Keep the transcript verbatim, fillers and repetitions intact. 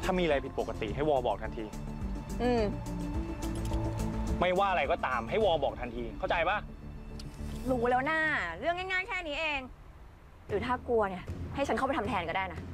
ถ้ามีอะไรผิดปกติให้วอบอกทันทีอืมไม่ว่าอะไรก็ตามให้วอบอกทันทีเข้าใจปะรู้แล้วนะเรื่องง่ายๆแค่นี้เองหรือถ้ากลัวเนี่ยให้ฉันเข้าไปทำแทนก็ได้นะ